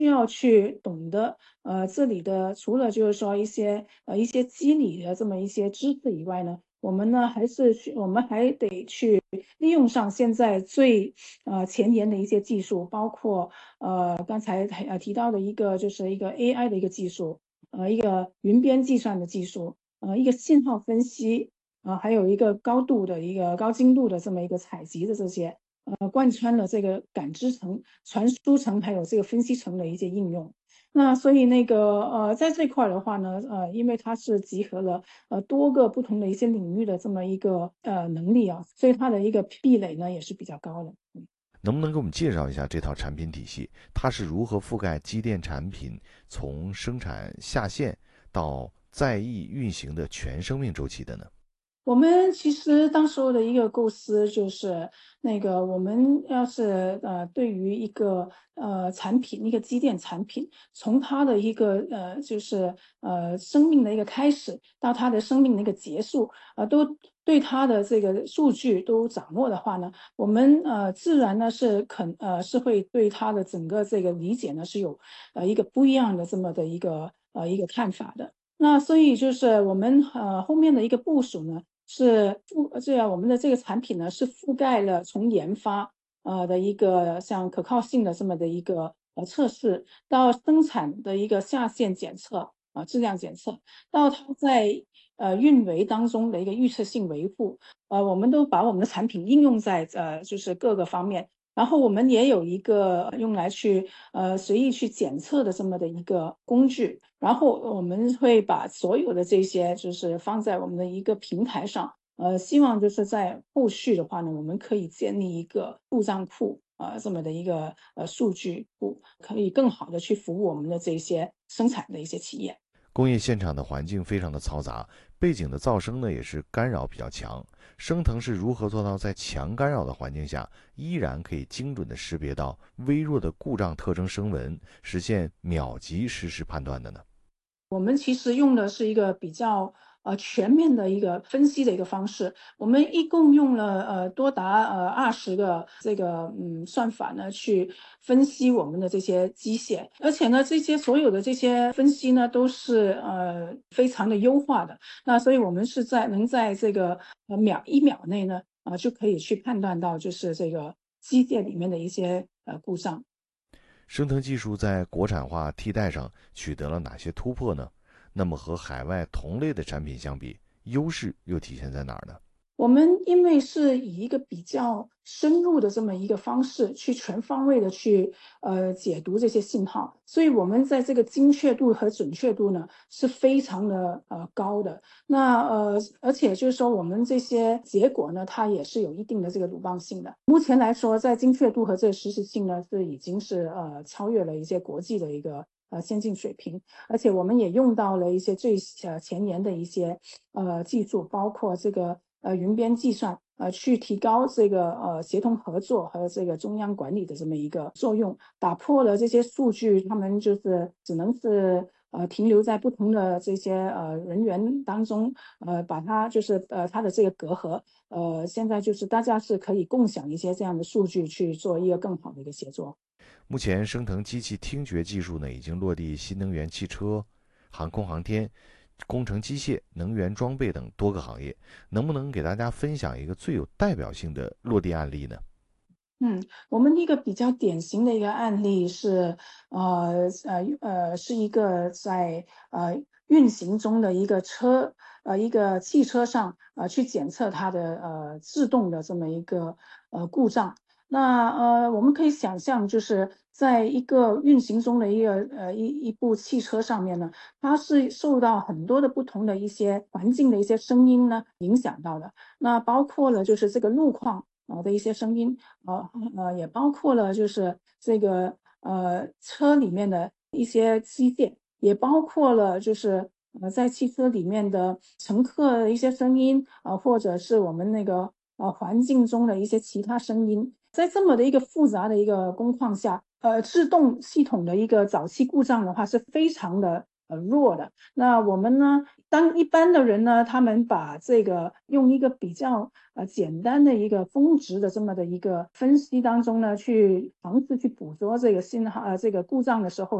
需要去懂得这里的除了就是说一些机理的这么一些知识以外呢，我们还得去利用上现在最前沿的一些技术，包括刚才提到的一个就是一个 AI 的一个技术，一个云边计算的技术，一个信号分析，还有一个高度的一个高精度的这么一个采集的这些。贯穿了这个感知层、传输层还有这个分析层的一些应用。那所以在这块的话呢，因为它是集合了多个不同的一些领域的这么一个能力啊，所以它的一个壁垒呢也是比较高的。 能不能给我们介绍一下这套产品体系？它是如何覆盖机电产品从生产下线到在役运行的全生命周期的呢？ 我们其实当时候的一个构思就是，我们要是对于一个产品，一个机电产品，从它的一个生命的一个开始到它的生命的一个结束，都对它的这个数据都掌握的话呢，我们自然呢是会对它的整个这个理解呢是有一个不一样的这么的一个看法的。那所以就是我们后面的一个部署呢。这样我们的这个产品呢，是覆盖了从研发的一个像可靠性的这么的一个测试，到生产的一个下线检测质量检测，到它在运维当中的一个预测性维护，我们都把我们的产品应用在就是各个方面。然后我们也有一个用来去随意去检测的这么的一个工具，然后我们会把所有的这些就是放在我们的一个平台上，希望就是在后续的话呢，我们可以建立一个故障库这么的一个数据库，可以更好的去服务我们的这些生产的一些企业。 工业现场的环境非常的嘈杂，背景的噪声呢也是干扰比较强。升腾是如何做到在强干扰的环境下，依然可以精准的识别到微弱的故障特征声纹，实现秒级实时判断的呢？ 我们其实用的是一个比较全面的一个分析的一个方式。我们一共用了多达20个这个算法呢，去分析我们的这些机械，而且呢，这些所有的这些分析呢，都是非常的优化的。那所以我们是能在这个一秒内呢，就可以去判断到就是这个机械里面的一些故障。 升腾技术在国产化替代上取得了哪些突破呢？那么和海外同类的产品相比，优势又体现在哪儿呢？ 我们因为是以一个比较深入的这么一个方式去全方位的去解读这些信号，所以我们在这个精确度和准确度呢是非常的高的。而且就是说我们这些结果呢，它也是有一定的这个鲁棒性的。目前来说，在精确度和这个实时性呢，是已经是超越了一些国际的一个先进水平，而且我们也用到了一些最前沿的一些技术，包括这个云边计算，去提高这个协同合作和这个中央管理的这么一个作用，打破了这些数据，他们就是只能是停留在不同的这些人员当中，把它就是它的这个隔阂，现在就是大家是可以共享一些这样的数据去做一个更好的一个协作。 目前，升腾机器听觉技术呢已经落地新能源汽车、航空航天、工程机械、能源装备等多个行业。能不能给大家分享一个最有代表性的落地案例呢？ 我们一个比较典型的一个案例是，是一个在运行中的一个一个汽车上去检测它的制动的这么一个故障。我们可以想象，就是在一个运行中的一部汽车上面呢，它是受到很多的不同的一些环境的一些声音呢影响到的。那包括了就是这个路况的一些声音。也包括了就是这个车里面的一些机械，也包括了就是在汽车里面的乘客的一些声音或者是我们环境中的一些其他声音，在这么的一个复杂的一个工况下，制动系统的一个早期故障的话是非常的弱的。那我们呢，当一般的人呢，他们把这个用一个比较简单的一个峰值的这么的一个分析当中呢，去尝试去捕捉这个信号这个故障的时候